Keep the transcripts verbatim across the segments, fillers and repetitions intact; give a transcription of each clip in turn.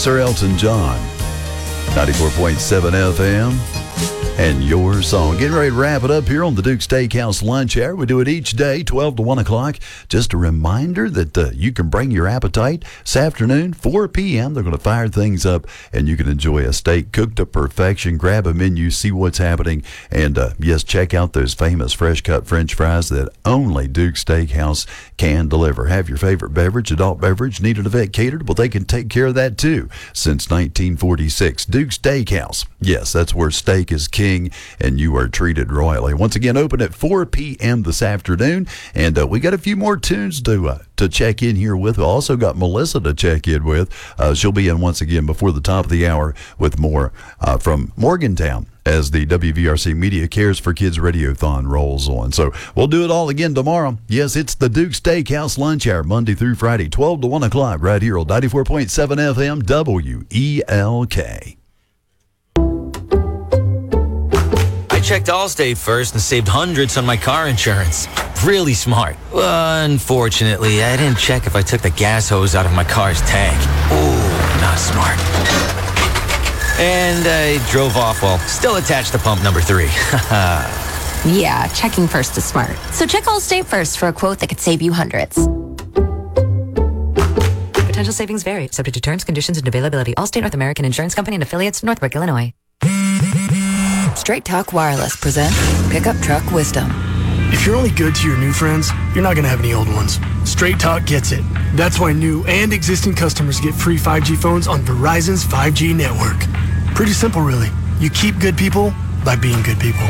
Sir Elton John. ninety-four point seven F M. And your song. Getting ready to wrap it up here on the Duke Steakhouse Lunch Hour. We do it each day, twelve to one o'clock. Just a reminder that uh, you can bring your appetite. This afternoon, four p.m., they're going to fire things up, and you can enjoy a steak cooked to perfection. Grab a menu, see what's happening, and uh, yes, check out those famous fresh-cut French fries that only Duke Steakhouse can deliver. Have your favorite beverage, adult beverage, need an event catered? Well, they can take care of that, too. Since nineteen forty-six, Duke Steakhouse. Yes, that's where steak is king. And you are treated royally. Once again, open at four p.m. this afternoon, and uh, we got a few more tunes to uh, to check in here with. We also got Melissa to check in with. Uh, she'll be in once again before the top of the hour with more uh, from Morgantown as the W V R C Media Cares for Kids Radiothon rolls on. So we'll do it all again tomorrow. Yes, it's the Duke Steakhouse Lunch Hour, Monday through Friday, twelve to one o'clock, right here on ninety-four point seven F M W E L K. Checked Allstate first and saved hundreds on my car insurance. Really smart. Unfortunately, I didn't check if I took the gas hose out of my car's tank. Ooh, not smart. And I drove off while still attached to pump number three. Yeah, checking first is smart. So check Allstate first for a quote that could save you hundreds. Potential savings vary, subject to terms, conditions, and availability. Allstate North American Insurance Company and affiliates, Northbrook, Illinois. Straight Talk Wireless presents Pickup Truck Wisdom. If you're only good to your new friends, you're not going to have any old ones. Straight Talk gets it. That's why new and existing customers get free five G phones on Verizon's five G network. Pretty simple, really. You keep good people by being good people.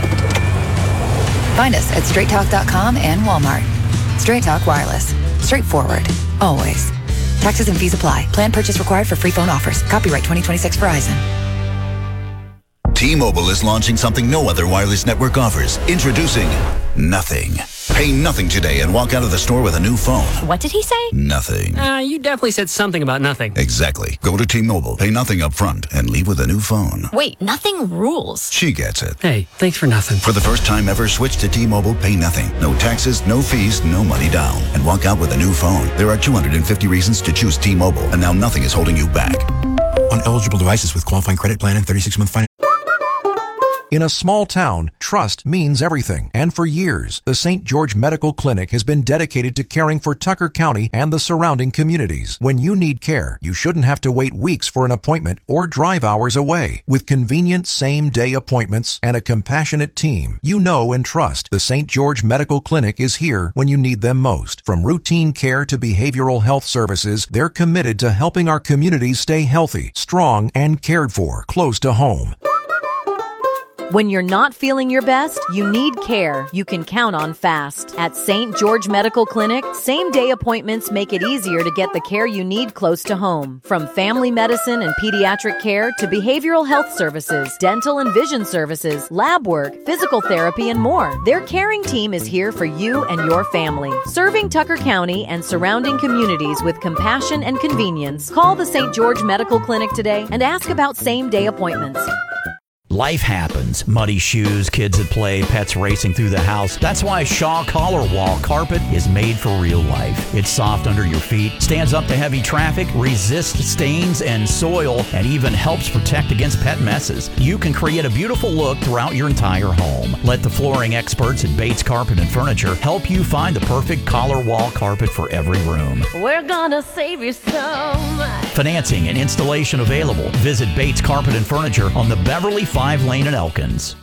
Find us at straight talk dot com and Walmart. Straight Talk Wireless. Straightforward. Always. Taxes and fees apply. Plan purchase required for free phone offers. Copyright twenty twenty-six Verizon. T-Mobile is launching something no other wireless network offers. Introducing Nothing. Pay nothing today and walk out of the store with a new phone. What did he say? Nothing. Uh, you definitely said something about nothing. Exactly. Go to T-Mobile, pay nothing up front, and leave with a new phone. Wait, nothing rules. She gets it. Hey, thanks for nothing. For the first time ever, switch to T-Mobile, pay nothing. No taxes, no fees, no money down. And walk out with a new phone. There are two hundred fifty reasons to choose T-Mobile, and now nothing is holding you back. On eligible devices with qualifying credit plan and thirty-six month finance. In a small town, trust means everything. And for years, the Saint George Medical Clinic has been dedicated to caring for Tucker County and the surrounding communities. When you need care, you shouldn't have to wait weeks for an appointment or drive hours away. With convenient same-day appointments and a compassionate team, you know and trust the Saint George Medical Clinic is here when you need them most. From routine care to behavioral health services, they're committed to helping our communities stay healthy, strong, and cared for close to home. When you're not feeling your best, you need care you can count on fast. At Saint George Medical Clinic, same-day appointments make it easier to get the care you need close to home. From family medicine and pediatric care to behavioral health services, dental and vision services, lab work, physical therapy, and more. Their caring team is here for you and your family. Serving Tucker County and surrounding communities with compassion and convenience, call the Saint George Medical Clinic today and ask about same-day appointments. Life happens. Muddy shoes, kids at play, pets racing through the house. That's why Shaw Collar Wall Carpet is made for real life. It's soft under your feet, stands up to heavy traffic, resists stains and soil, and even helps protect against pet messes. You can create a beautiful look throughout your entire home. Let the flooring experts at Bates Carpet and Furniture help you find the perfect collar wall carpet for every room. We're gonna save you so much. Financing and installation available. Visit Bates Carpet and Furniture on the Beverly Five Lane in Elkins.